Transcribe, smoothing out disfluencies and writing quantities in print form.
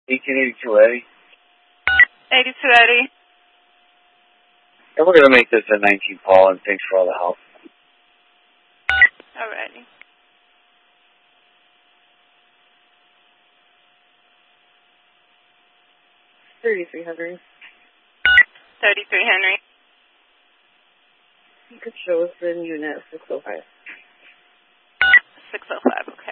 1882 Eddie. 82 Eddie. And we're going to make this a 19 Paul, and thanks for all the help. Alrighty. $33 Henry. 33 Henry. You could show us in unit 605. 605, okay.